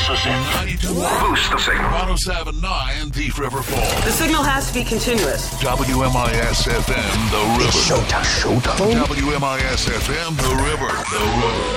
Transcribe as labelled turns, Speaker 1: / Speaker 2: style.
Speaker 1: us in.
Speaker 2: 92.
Speaker 1: Boost the signal.
Speaker 2: 107.9 Thief River Falls.
Speaker 3: The signal has to be continuous.
Speaker 2: WMIS FM, The River.
Speaker 1: Showtime.
Speaker 2: WMIS FM, The River.